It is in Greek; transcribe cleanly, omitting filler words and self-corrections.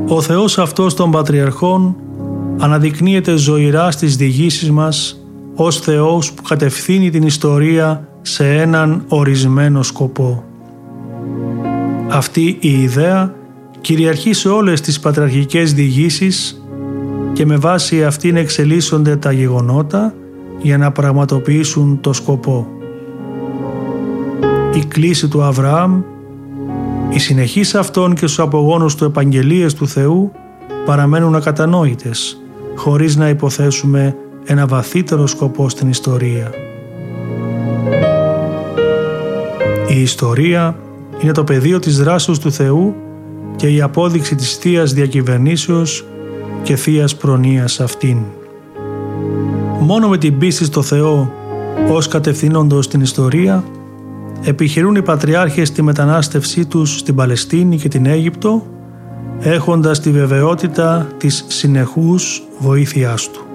Ο Θεός αυτός των Πατριαρχών αναδεικνύεται ζωηρά στις διηγήσεις μας ως Θεός που κατευθύνει την ιστορία σε έναν ορισμένο σκοπό. Αυτή η ιδέα κυριαρχεί σε όλες τις πατριαρχικές διηγήσεις και με βάση αυτήν εξελίσσονται τα γεγονότα για να πραγματοποιήσουν το σκοπό. Η κλήση του Αβραάμ, οι συνεχείς αυτών και στους απογόνους του επαγγελίες του Θεού παραμένουν ακατανόητες, χωρίς να υποθέσουμε ένα βαθύτερο σκοπό στην ιστορία. Η ιστορία είναι το πεδίο της δράσης του Θεού και η απόδειξη της Θείας Διακυβερνήσεως και Θείας Προνοίας αυτήν. Μόνο με την πίστη στο Θεό ως κατευθύνοντος την ιστορία επιχειρούν οι πατριάρχες τη μετανάστευσή τους στην Παλαιστίνη και την Αίγυπτο, έχοντας τη βεβαιότητα της συνεχούς βοήθειάς του.